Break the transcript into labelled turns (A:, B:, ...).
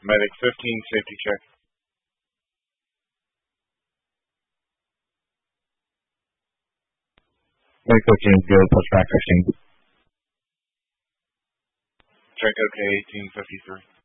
A: Medic 15, safety check.
B: Medic 15 is good, plus track 15.
A: Check OK 1853.